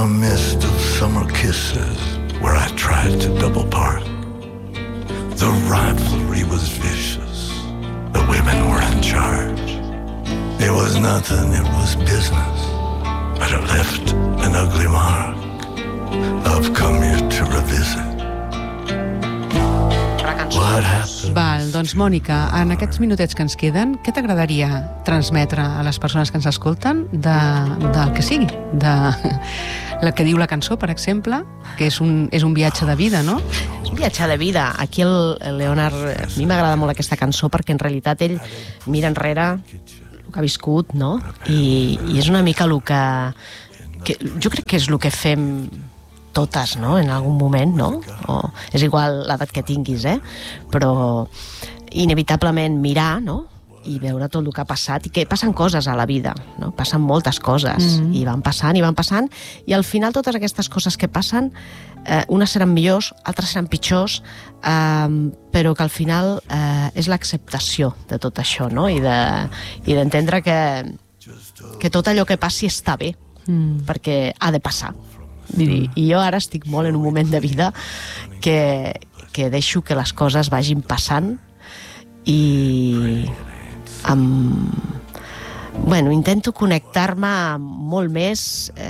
A mist of summer kisses where I tried to double park. The rivalry was vicious. The women were in charge. It was nothing, it was business. But it left an ugly mark. I've come here to revisit. What happened? Val, doncs Mònica, en aquests minutets que ens queden, què t'agradaria transmetre a les persones que ens escolten del que sigui? De el que diu la cançó, per exemple, que és un viatge de vida, no? És un viatge de vida. Aquí el Leonard, a mi m'agrada molt aquesta cançó perquè en realitat ell mira enrere el que ha viscut, no? I és una mica el que jo crec que és el que fem totes, no?, en algun moment, no? O és igual l'edat que tinguis, però inevitablement mirar, no?, i veure tot el que ha passat, i que passen coses a la vida, no? Passen moltes coses, i van passant, i al final totes aquestes coses que passen, unes seran millors, altres seran pitjors, però que al final és l'acceptació de tot això, no?, i d'entendre que tot allò que passi està bé, perquè ha de passar. I jo ara estic molt en un moment de vida que deixo que les coses vagin passant i intento connectar-me molt més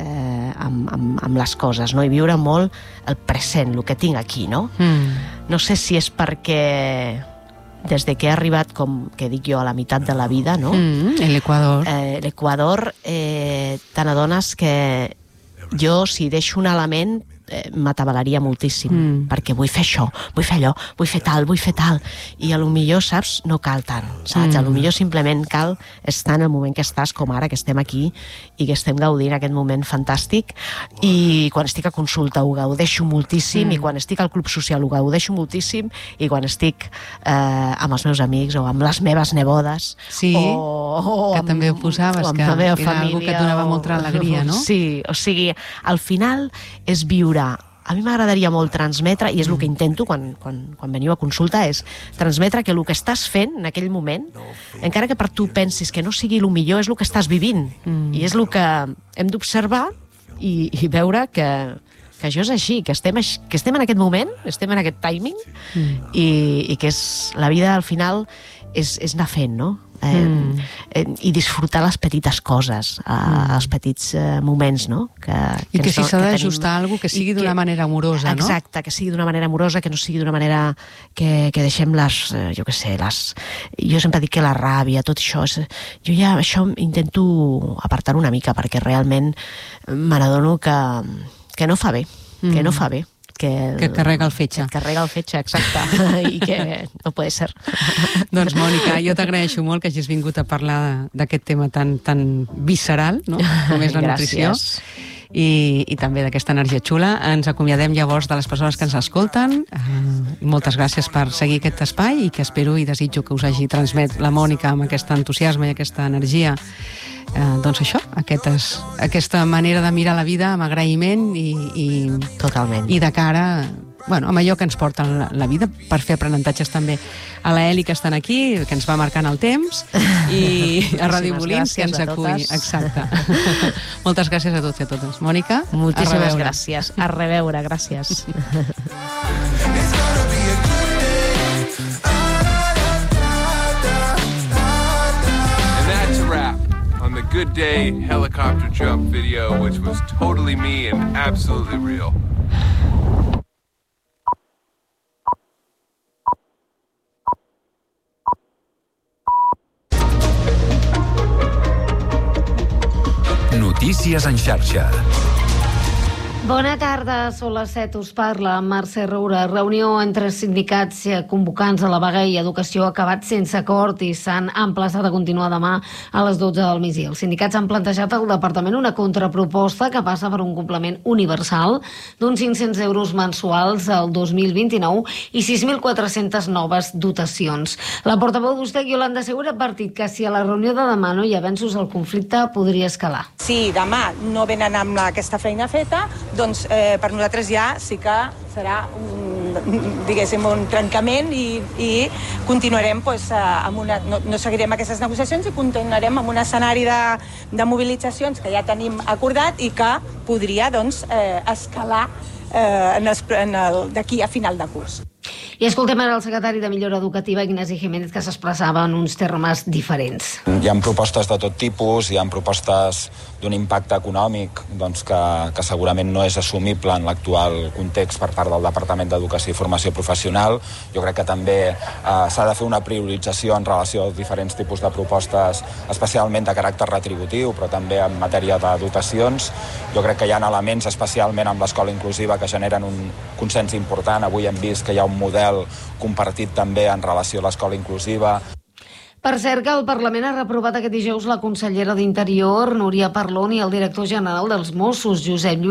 amb les coses, no? I viure molt el present, el que tinc aquí, no? No sé si és perquè des de que he arribat, com que dic jo, a la meitat de la vida, no? L'Equador, te n'adones que jo, si deixo un element, m'atabalaria moltíssim, perquè vull fer això, vull fer allò, vull fer tal, i a lo millor, saps, no cal tant, saps? A lo millor simplement cal estar en el moment que estàs, com ara, que estem aquí i que estem gaudint aquest moment fantàstic, i quan estic a consulta ho gaudeixo moltíssim, i quan estic al club social ho gaudeixo moltíssim, i quan estic amb els meus amics o amb les meves nebodes, que també ho posaves, que era algo que et donava molta alegria, no? Sí, o sigui, al final és viure. A mi m'agradaria molt transmetre, i és el que intento quan veniu a consulta, és transmetre que el que estàs fent en aquell moment, encara que per tu pensis que no sigui el millor, és el que estàs vivint. I és el que hem d'observar i veure que això és així, que estem en aquest moment, estem en aquest timing, i que la vida al final és anar fent, no? I disfrutar les petites coses, els petits moments, no? I que si s'ha d'ajustar alguna cosa, que sigui d'una manera amorosa, no? Exacte, que sigui d'una manera amorosa, que no sigui d'una manera que deixem jo què sé, jo sempre dic que la ràbia, tot això, jo ja això intento apartar una mica, perquè realment me n'adono que no fa bé, que no fa bé. Que et carrega el fetge. Et carrega el fetge, exacte, i que no pot ser. Doncs, Mònica, jo t'agraeixo molt que hagis vingut a parlar d'aquest tema tan visceral, no?, com és la nutrició, i també d'aquesta energia xula. Ens acomiadem llavors de les persones que ens escolten. Moltes gràcies per seguir aquest espai, i que espero i desitjo que us hagi transmet la Mònica amb aquest entusiasme i aquesta energia, doncs això, aquesta manera de mirar la vida amb agraïment totalment, i de cara, amb allò que ens porta la vida, per fer aprenentatges també a la Eli, que estan aquí, que ens va marcant el temps, i a Ràdio Molins, que ens acull. Exacte. Moltes gràcies a tots i a totes. Mònica, moltíssimes gràcies. A reveure, gràcies. On the Good Day helicopter jump video, which was totally me and absolutely real. Notícies en xarxa. Bona tarda, són les 7, us parla Mercè Roura. Reunió entre sindicats convocants a la vaga i educació ha acabat sense acord i s'han emplaçat a continuar demà a les 12 del migdia. Els sindicats han plantejat al departament una contraproposta que passa per un complement universal d'uns 500 euros mensuals al 2029 i 6.400 noves dotacions. La portaveu d'USTEC, Yolanda Segura, ha advertit que si a la reunió de demà no hi ha avenços, el conflicte podria escalar. Si demà no venen amb aquesta feina feta, doncs per nosaltres ja sí que serà un diguéssim, un trencament i continuarem no seguirem aquestes negociacions i continuarem amb un escenari de mobilitzacions que ja tenim acordat i que podria escalar d'aquí a final de curs. I escoltem ara el secretari de Millora Educativa, Ignasi Jiménez, que s'expressava en uns termes diferents. Hi ha propostes de tot tipus, hi ha propostes d'un impacte econòmic que segurament no és assumible en l'actual context per part del Departament d'Educació i Formació Professional. Jo crec que també s'ha de fer una priorització en relació a diferents tipus de propostes, especialment de caràcter retributiu, però també en matèria de dotacions. Jo crec que hi ha elements, especialment amb l'escola inclusiva, que generen un consens important. Avui hem vist que hi ha un model compartit també en relació a l'escola inclusiva. Per cert, que el Parlament ha reprovat aquest dijous la consellera d'Interior, Núria Parlon, i el director general dels Mossos, Josep Lluís